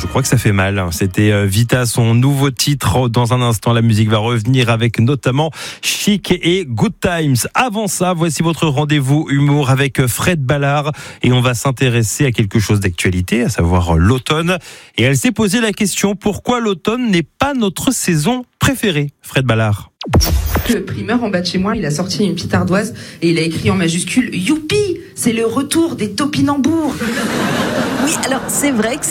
crois que ça fait mal. C'était Vita, son nouveau titre. Dans un instant, la musique va revenir avec notamment Chic et Good Times. Avant ça, voici votre rendez-vous humour avec Fred Ballard. Et on va s'intéresser à quelque chose d'actualité, à savoir l'automne. Et elle s'est posé la question, pourquoi l'automne n'est pas notre saison préférée, Fred Ballard? Le primeur en bas de chez moi, il a sorti une petite ardoise et il a écrit en majuscule « Youpi, c'est le retour des topinambours ». Oui, alors c'est vrai que